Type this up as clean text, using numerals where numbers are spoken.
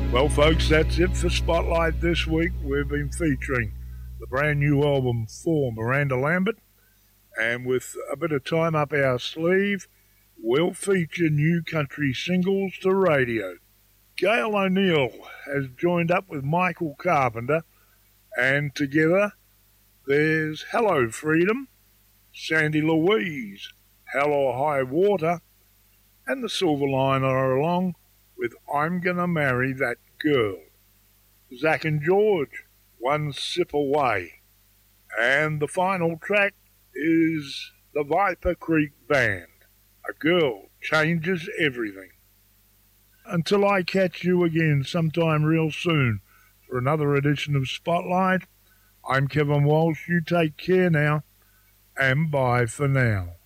Well, folks, that's it for Spotlight this week. We've been featuring the brand new album for Miranda Lambert, and with a bit of time up our sleeve, we'll feature new country singles to radio. Gail O'Neill has joined up with Michael Carpenter, and together there's Hello Freedom, Sandy Louise, Hell or High Water, and the Silver Line are along with I'm Gonna Marry That Girl. Zach and George, One Sip Away. And the final track is the Viper Creek Band, A Girl Changes Everything. Until I catch you again sometime real soon for another edition of Spotlight, I'm Kevin Walsh. You take care now, and bye for now.